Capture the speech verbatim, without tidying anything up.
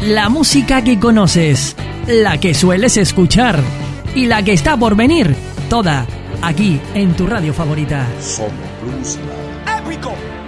La música que conoces, la que sueles escuchar y la que está por venir, toda aquí en tu radio favorita. Somos Blues Lab. Épico.